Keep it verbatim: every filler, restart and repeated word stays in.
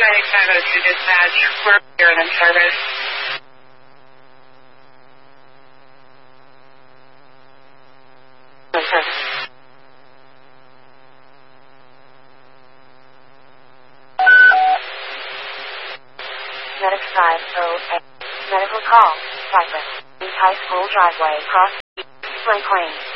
Medic five oh two dispatch. We're here and in service. Medic five oh eight. Medical call. Cypress. East High School driveway. Cross. Spring Queen.